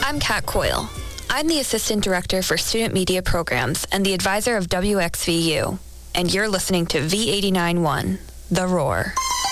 I'm Kat Coyle. I'm the Assistant Director for Student Media Programs and the advisor of WXVU. And you're listening to V89.1, The Roar.